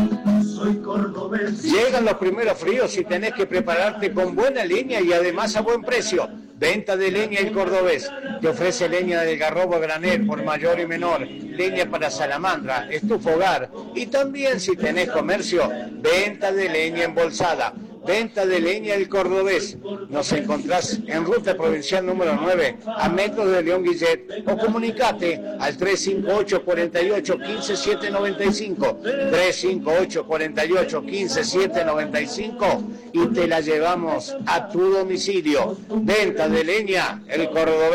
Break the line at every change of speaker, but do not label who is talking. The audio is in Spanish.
Soy cordobés.
Llegan los primeros fríos y tenés que prepararte con buena leña y además a buen precio. Venta de leña El Cordobés. Te ofrece leña del garrobo a granel por mayor y menor, leña para salamandra, estufa hogar y también si tenés comercio, venta de leña embolsada. Venta de leña El Cordobés. Nos encontrás en Ruta Provincial número 9, a metros de León Guillet, o comunicate al 358-48-15-795, 358-48-15-795 y te la llevamos a tu domicilio. Venta de leña El Cordobés.